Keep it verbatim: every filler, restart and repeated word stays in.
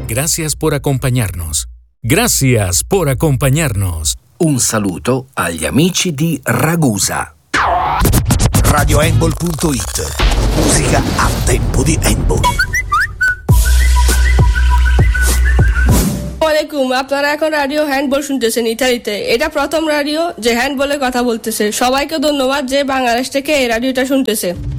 Gracias por acompañarnos. Gracias por acompañarnos. Un saluto agli amici di Ragusa. radio handball punto it. Musica a tempo di handball. আসসালামু আলাইকুম, আপনারা এখন রাডিও হ্যান্ডবল শুনতেছেন ইতালিতে। এটা প্রথম রাডিও যে হ্যান্ডবলের কথা বলতেছে। সবাইকে ধন্যবাদ যে বাংলাদেশ থেকে এই রাডিওটা শুনতেছে।